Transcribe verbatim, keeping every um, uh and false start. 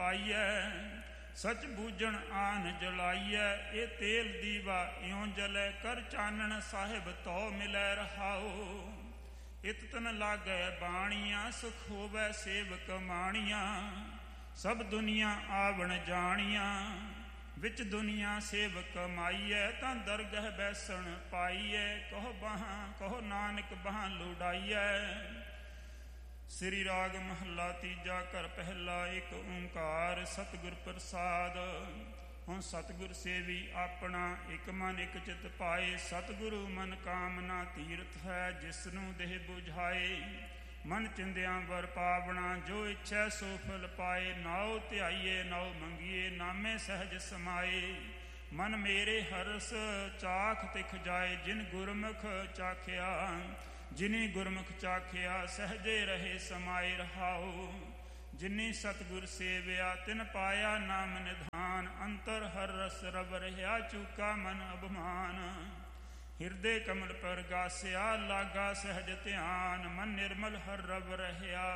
ਪਾਈਐ। ਸਚ ਬੂਝਣ ਆਨ ਜਲਾਈਐ, ਇਹ ਤੇਲ ਦੀਵਾ ਇਉਂ ਜਲੈ, ਕਰ ਚਾਨਣ ਸਾਹਿਬ ਤੋ ਮਿਲੈ ਰਹਾਉ। ਇਤ ਤਨ ਲਾਗੈ ਬਾਣੀਆਂ, ਸੁਖ ਹੋਵੈ ਸੇਵਕ ਮਾਣੀਆਂ। ਸਭ ਦੁਨੀਆ ਆਵਣ ਜਾਣੀਆਂ, ਵਿੱਚ ਦੁਨੀਆ ਸੇਵਕ ਮਾਈਐ। ਤਾਂ ਦਰਗਹ ਬੈਸਣ ਪਾਈਐ, ਕਹੋ ਬਾਹਾਂ ਕਹੋ ਨਾਨਕ ਬਾਹਾਂ ਲੁਡਾਈਐ। ਸ੍ਰੀ ਰਾਗ ਮਹੱਲਾ ਤੀਜਾ, ਘਰ ਪਹਿਲਾ ਏਕ ਓੰਕਾਰ, ਸਤਿਗੁਰ ਪ੍ਰਸਾਦ। ਹੁਣ ਸਤਿਗੁਰ ਸੇਵੀ ਆਪਣਾ, ਇਕ ਮਨ ਇਕ ਚਿਤ ਪਾਏ। ਸਤਿਗੁਰੂ ਮਨ ਕਾਮਨਾ ਤੀਰਥ ਹੈ, ਜਿਸ ਨੂੰ ਦੇਹ ਬੁਝਾਏ। ਮਨ ਚਿੰਦਿਆਂ ਵਰ ਪਾਵਣਾ, ਜੋ ਇੱਛੈ ਸੋ ਫਲ ਪਾਏ। ਨਾਉ ਧਿਆਈਏ ਨਾਉ ਮੰਗੀਏ, ਨਾਮੇ ਸਹਿਜ ਸਮਾਏ। ਮਨ ਮੇਰੇ ਹਰਸ ਚਾਖ ਤਿਖ ਜਾਏ, ਜਿਨ ਗੁਰਮੁਖ ਚਾਖਿਆ। ਜਿਨੀ ਗੁਰਮੁਖ ਚਾਖਿਆ, ਸਹਿਜੇ ਰਹੇ ਸਮਾਏ ਰਹਾਉ। ਜਿਨੀ ਸਤਿਗੁਰ ਸੇਵਿਆ, ਤਿਨ ਪਾਇਆ ਨਾਮ ਨਿਧਾਨ। ਅੰਤਰ ਹਰ ਰਸ ਰਵ ਰਹਿਆ, ਚੂਕਾ ਮਨ ਅਭਿਮਾਨ। ਹਿਰਦੇ ਕਮਲ ਪਰ ਗਾਸਿਆ, ਲਾਗਾ ਸਹਿਜ ਧਿਆਨ। ਮਨ ਨਿਰਮਲ ਹਰ ਰਵ ਰਹਿਆ,